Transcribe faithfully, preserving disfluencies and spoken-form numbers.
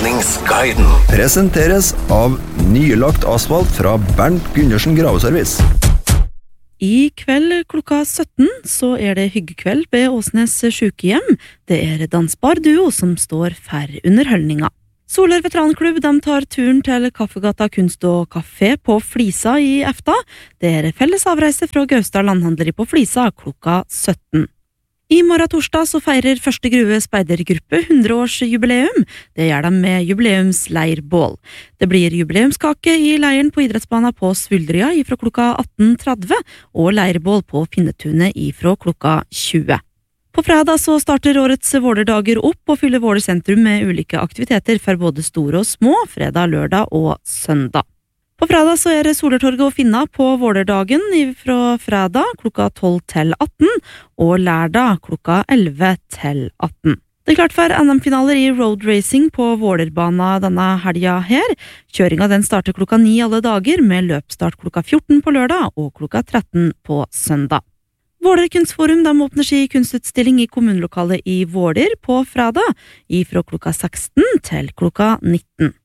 Underholdningsguiden presenteres av nylagt asfalt fra Bernt Gundersen Graveservice. I kveld klokka sytten så er det hyggekveld ved Åsnes sykehjem. Det er dansbar duo som står for underholdninga. Soler veteranklubb de tar turen til Kaffegata kunst og kafé på Flisa i efta. Det er felles avreise fra Gaustad landhandleri på Flisa klokka sytten. I morgen torsdag så feirer Første Grue speidergruppe hundre-årsjubileum. Det gjør de med jubileumsleirbål. Det blir jubileumskake i leiren på idrettsbanen på Svuldrya ifra klokka atten tretti og leirbål på Finnetunet ifra klokka tjue. På fredag så starter årets Vålerdager opp og fyller Våler sentrum med ulike aktiviteter for både store og små, fredag, lørdag og søndag. På fredag så er det Solertorget å finne på Vålerdagen fra fredag klokka tolv til atten og lørdag klokka elleve til atten. Det er klart for N M-finaler i road racing på Vålerbana denne helga her. Kjøringa den starter klokka ni alle dager med løpstart klokka fjorten på lørdag og klokka tretten på søndag. Våler kunstforum de åpner sin kunstutstilling i kommunelokalet i Våler på fredag ifra klokka seksten til klokka nitten.